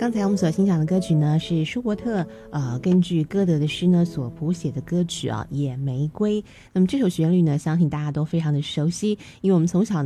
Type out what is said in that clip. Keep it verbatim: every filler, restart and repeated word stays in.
刚才我们所欣赏的歌曲呢，是舒伯特呃根据歌德的诗呢所谱写的歌曲啊，《野玫瑰》。那么这首旋律呢，相信大家都非常的熟悉，因为我们从小呢